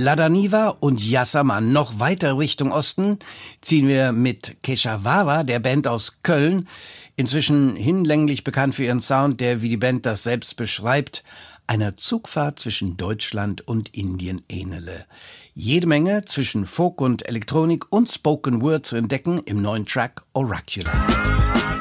Ladaniva und Yasaman. Noch weiter Richtung Osten ziehen wir mit Keshavara, der Band aus Köln, inzwischen hinlänglich bekannt für ihren Sound, der, wie die Band das selbst beschreibt, einer Zugfahrt zwischen Deutschland und Indien ähnele. Jede Menge zwischen Folk und Elektronik und Spoken Word zu entdecken im neuen Track Oracular.